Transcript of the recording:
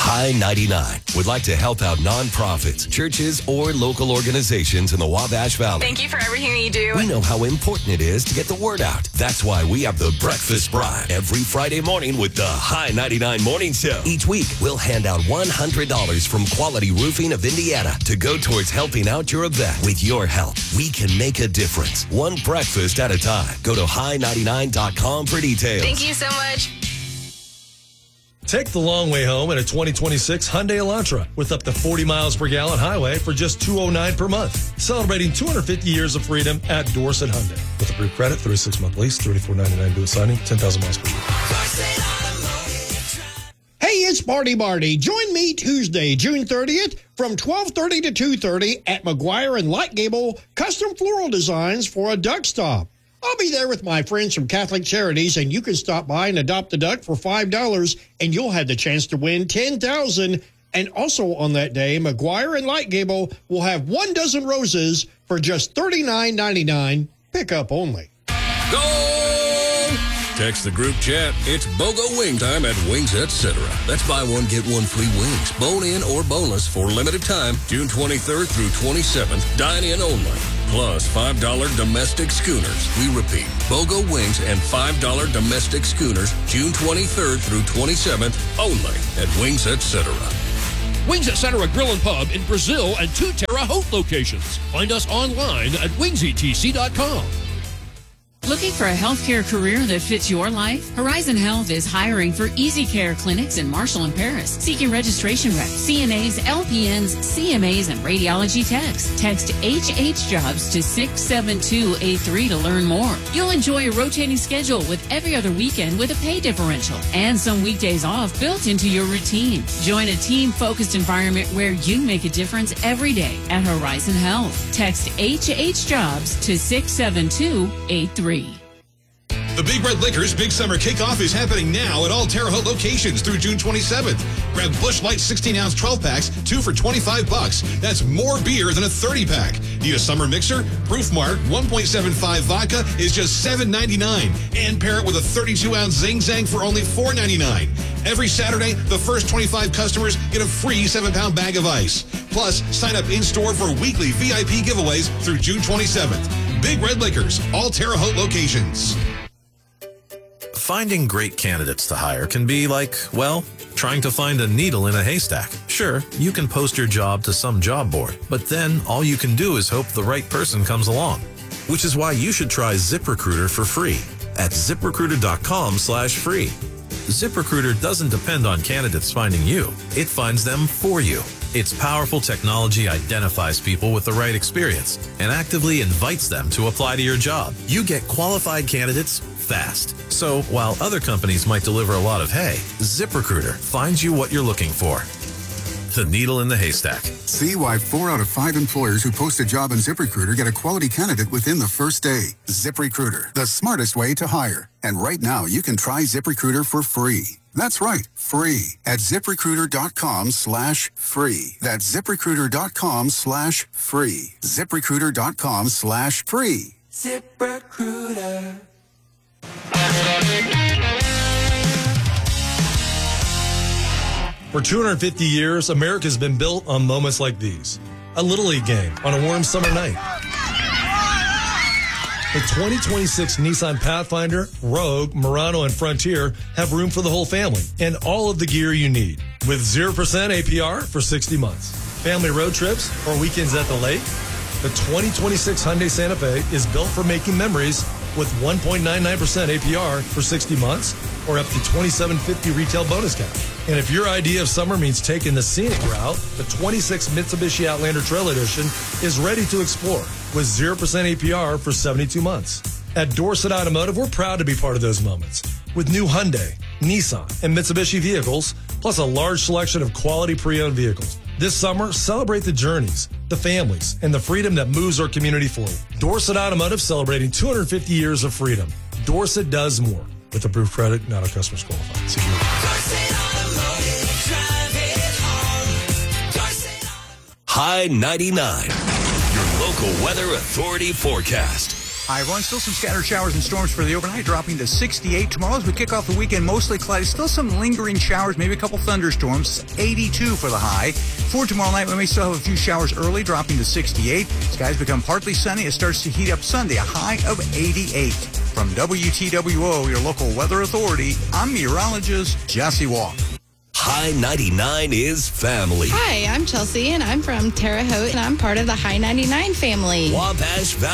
High 99 would like to help out nonprofits, churches, or local organizations in the Wabash Valley. Thank you for everything you do. We know how important it is to get the word out. That's why we have the Breakfast Bribe every Friday morning with the High 99 Morning Show. Each week, we'll hand out $100 from Quality Roofing of Indiana to go towards helping out your event. With your help, we can make a difference. One breakfast at a time. Go to high99.com for details. Thank you so much. Take the long way home in a 2026 Hyundai Elantra with up to 40 miles per gallon highway for just $209 per month. Celebrating 250 years of freedom at Dorset Hyundai. With approved credit, 36-month lease, $34.99 due at signing, 10,000 miles per year. Hey, it's Marty. Join me Tuesday, June 30th from 12:30 to 2:30 at McGuire and Light Gable Custom Floral Designs for a duck stop. I'll be there with my friends from Catholic Charities, and you can stop by and adopt a duck for $5, and you'll have the chance to win $10,000. And also on that day, McGuire and Light Gable will have 1 dozen roses for just $39.99, pickup only. Go! Text the group chat. It's BOGO wing time at Wings Etc. That's buy one, get one free wings. Bone-in or boneless for limited time, June 23rd through 27th. Dine-in only. Plus $5 domestic schooners. We repeat, BOGO wings and $5 domestic schooners, June 23rd through 27th, only at Wings Etc. Wings Etc. Grill and Pub in Brazil and 2 Terre Haute locations. Find us online at wingsetc.com. Looking for a healthcare career that fits your life? Horizon Health is hiring for Easy Care clinics in Marshall and Paris, seeking registration reps, CNAs, LPNs, CMAs, and radiology techs. Text HHJobs to 67283 to learn more. You'll enjoy a rotating schedule with every other weekend with a pay differential and some weekdays off built into your routine. Join a team-focused environment where you make a difference every day at Horizon Health. Text HHJobs to 67283. The Big Red Liquors Big Summer Kickoff is happening now at all Terre Haute locations through June 27th. Grab Busch Light 16-ounce 12-packs, 2 for $25. That's more beer than a 30-pack. Need a summer mixer? Proofmark 1.75 vodka is just $7.99. And pair it with a 32-ounce Zing Zang for only $4.99. Every Saturday, the first 25 customers get a free 7-pound bag of ice. Plus, sign up in-store for weekly VIP giveaways through June 27th. Big Red Liquors, all Terre Haute locations. Finding great candidates to hire can be like, well, trying to find a needle in a haystack. Sure, you can post your job to some job board, but then all you can do is hope the right person comes along. Which is why you should try ZipRecruiter for free at ZipRecruiter.com/free. ZipRecruiter doesn't depend on candidates finding you. It finds them for you. Its powerful technology identifies people with the right experience and actively invites them to apply to your job. You get qualified candidates fast. So while other companies might deliver a lot of hay, ZipRecruiter finds you what you're looking for. The needle in the haystack. See why 4 out of 5 employers who post a job on ZipRecruiter get a quality candidate within the first day. ZipRecruiter, the smartest way to hire. And right now, you can try ZipRecruiter for free. That's right, free at ZipRecruiter.com/free. That's ZipRecruiter.com/free. ZipRecruiter.com/free. ZipRecruiter. For 250 years, America's been built on moments like these. A Little League game on a warm summer night. The 2026 Nissan Pathfinder, Rogue, Murano, and Frontier have room for the whole family and all of the gear you need. With 0% APR for 60 months. Family road trips or weekends at the lake. The 2026 Hyundai Santa Fe is built for making memories with 1.99% APR for 60 months or up to $2,750 retail bonus cash. And if your idea of summer means taking the scenic route, the 26 Mitsubishi Outlander Trail Edition is ready to explore with 0% APR for 72 months. At Dorset Automotive, we're proud to be part of those moments with new Hyundai, Nissan, and Mitsubishi vehicles, plus a large selection of quality pre-owned vehicles. This summer, celebrate the journeys, the families, and the freedom that moves our community forward. Dorset Automotive celebrating 250 years of freedom. Dorset does more. With approved credit, not all customers qualified. See you. High 99, your local weather authority forecast. Hi, everyone. Still some scattered showers and storms for the overnight, dropping to 68 tomorrow as we kick off the weekend. Mostly cloudy. Still some lingering showers, maybe a couple thunderstorms. 82 for the high. For tomorrow night, we may still have a few showers early, dropping to 68. Skies become partly sunny. It starts to heat up Sunday, a high of 88. From WTWO, your local weather authority, I'm meteorologist Jesse Walk. High 99 is family. Hi, I'm Chelsea, and I'm from Terre Haute, and I'm part of the High 99 family. Wabash Valley.